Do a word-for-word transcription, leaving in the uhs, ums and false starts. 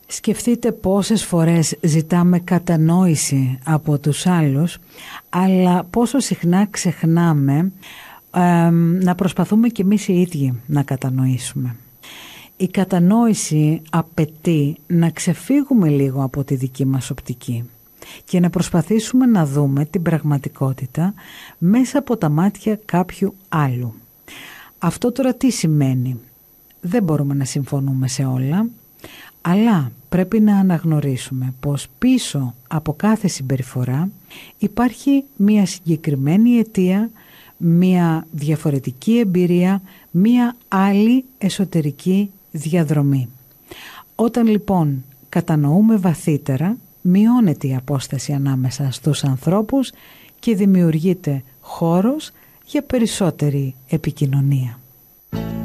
Σκεφτείτε πόσες φορές ζητάμε κατανόηση από τους άλλους, αλλά πόσο συχνά ξεχνάμε ε, να προσπαθούμε κι εμείς οι ίδιοι να κατανοήσουμε. Η κατανόηση απαιτεί να ξεφύγουμε λίγο από τη δική μας οπτική και να προσπαθήσουμε να δούμε την πραγματικότητα μέσα από τα μάτια κάποιου άλλου. Αυτό τώρα τι σημαίνει? Δεν μπορούμε να συμφωνούμε σε όλα, αλλά πρέπει να αναγνωρίσουμε πως πίσω από κάθε συμπεριφορά υπάρχει μία συγκεκριμένη αιτία, μία διαφορετική εμπειρία, μία άλλη εσωτερική διαδρομή. Όταν λοιπόν κατανοούμε βαθύτερα, μειώνεται η απόσταση ανάμεσα στους ανθρώπους και δημιουργείται χώρος για περισσότερη επικοινωνία.